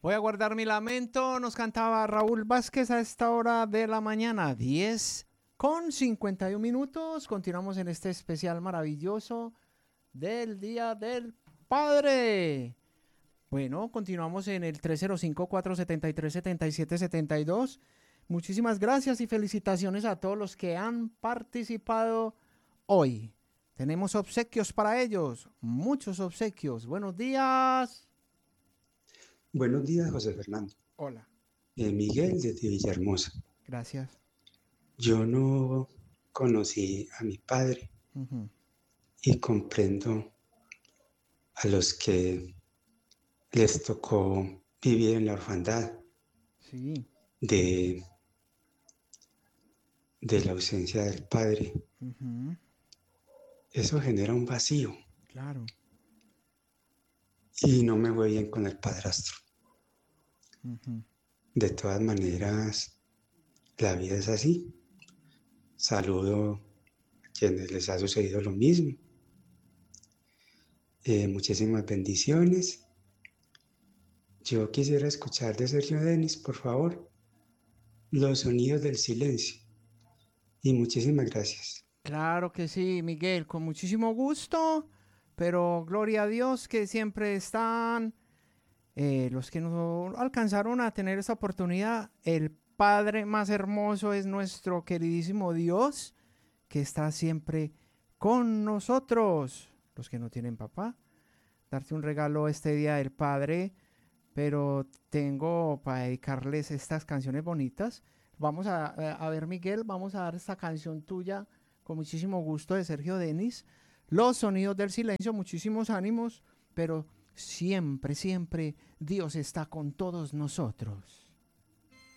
Voy a guardar mi lamento, nos cantaba Raúl Vázquez a esta hora de la mañana, 10:51. Continuamos en este especial maravilloso del Día del Padre. Bueno, continuamos en el 305-473-7772. Muchísimas gracias y felicitaciones a todos los que han participado hoy. Tenemos obsequios para ellos, muchos obsequios. Buenos días. Buenos días, José Fernando. Hola. Miguel desde Villahermosa. Gracias. Yo no conocí a mi padre y comprendo a los que les tocó vivir en la orfandad Sí. de la ausencia del padre. Eso genera un vacío. Claro. Y no me voy bien con el padrastro. De todas maneras, la vida es así. Saludo a quienes les ha sucedido lo mismo. Muchísimas bendiciones. Yo quisiera escuchar de Sergio Denis, por favor, Los sonidos del silencio. Y muchísimas gracias. Claro que sí, Miguel, con muchísimo gusto, pero gloria a Dios que siempre están los que no alcanzaron a tener esta oportunidad. El Padre más hermoso es nuestro queridísimo Dios, que está siempre con nosotros. Los que no tienen papá, darte un regalo este Día del Padre, pero tengo para dedicarles estas canciones bonitas. Vamos a ver, Miguel, vamos a dar esta canción tuya con muchísimo gusto de Sergio Denis. Los sonidos del silencio, muchísimos ánimos, pero siempre, siempre Dios está con todos nosotros.